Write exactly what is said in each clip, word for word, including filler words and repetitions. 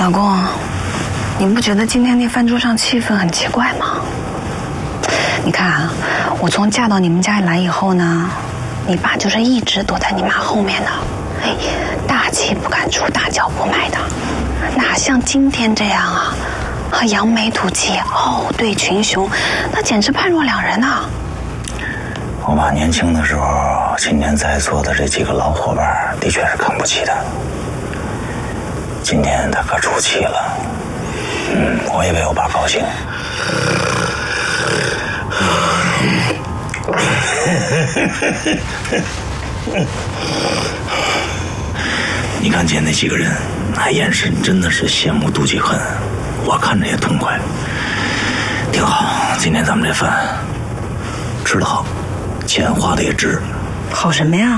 老公，你不觉得今天那饭桌上气氛很奇怪吗？你看啊，我从嫁到你们家来以后呢，你爸就是一直躲在你妈后面的，哎，大气不敢出，大脚不迈的，哪像今天这样啊，和扬眉吐气，傲对群雄，那简直判若两人啊！ 我爸年轻的时候，今天在座的这几个老伙伴的确是看不起他。今天他可出气了，嗯，我也为我爸高兴。你看见那几个人，那眼神真的是羡慕妒忌恨，我看着也痛快。挺好，今天咱们这饭吃得好，钱花的也值。 好什么呀？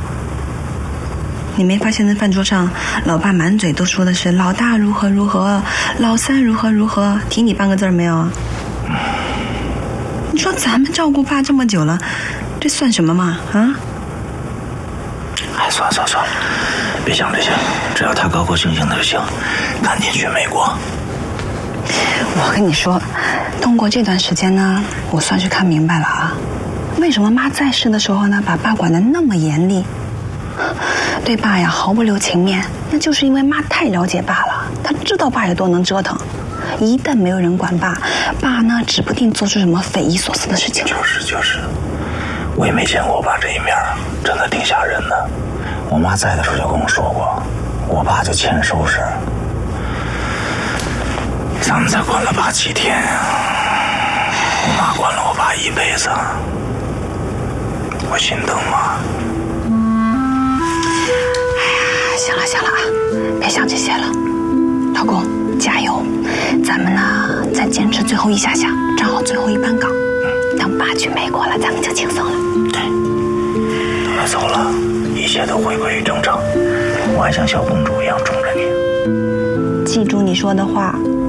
你没发现那饭桌上，老爸满嘴都说的是老大如何如何，老三如何如何，提你半个字没有啊？嗯、你说咱们照顾爸这么久了，这算什么嘛？啊？ 哎，算了算了算了，别想这些，只要他高高兴兴的就行。赶紧去美国。 我跟你说，通过这段时间呢，我算是看明白了啊，为什么妈在世的时候呢，把爸管得那么严厉。对爸呀毫不留情面，那就是因为妈太了解爸了，她知道爸有多能折腾。一旦没有人管爸，爸呢指不定做出什么匪夷所思的事情。 就是就是，我也没见过我爸这一面，真的挺吓人的。我妈在的时候就跟我说过，我爸就欠收拾。咱们才管了爸几天啊，我妈管了我爸一辈子，我心疼妈。 行了行了啊，别想这些了，老公加油！咱们呢再坚持最后一下下，站好最后一班岗。等爸去美国了，咱们就轻松了。 对，等他走了，一切都回归于正常，我还像小公主一样宠着你。 记住你说的话。